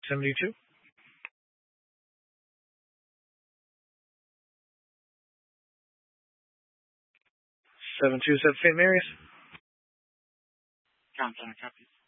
72. 72 is at St. Mary's. John Center, copy.